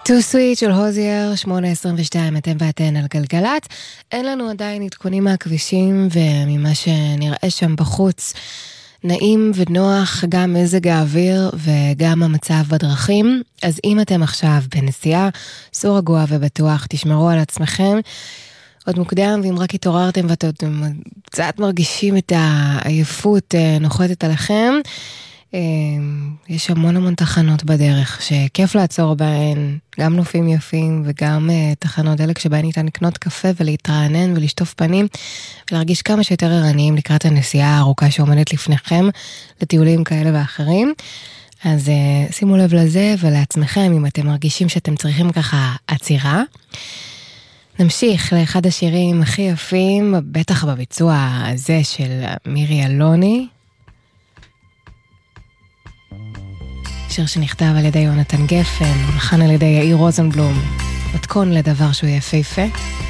Too Sweet של הוזייר, 8:22, אתם ואתן על גלגלת. אין לנו עדיין עדכונים מהכבישים וממה שנראה שם בחוץ. נעים ונוח, גם מזג האוויר וגם המצב בדרכים. אז אם אתם עכשיו בנסיעה, סעו רגוע ובטוח, תשמרו על עצמכם. עוד מוקדם, ואם רק התעוררתם ואתם קצת מרגישים את העייפות נוחתת עליכם, יש המון תחנות בדרך שכיף לעצור בהן, גם נופים יפים וגם תחנות דלק שבהן ניתן לקנות קפה ולהתרענן ולשטוף פנים ולהרגיש כמה שיותר ערניים לקראת הנסיעה הארוכה שעומדת לפניכם לטיולים כאלה ואחרים. אז שימו לב לזה ולעצמכם אם אתם מרגישים שאתם צריכים ככה עצירה. נמשיך לאחד השירים הכי יפים, בטח בביצוע הזה של מירי אלוני. שיר שנכתב על ידי יונתן גפן, ולחן על ידי יאיר רוזנבלום, מתכון לדבר שהוא יפהפה.